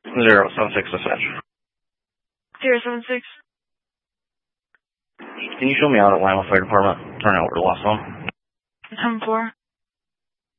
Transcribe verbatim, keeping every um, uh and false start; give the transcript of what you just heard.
Zero seven six dispatch. Zero seven six. Can you show me out at Lima Fire Department? Turn over to Lost Zone. Ten four.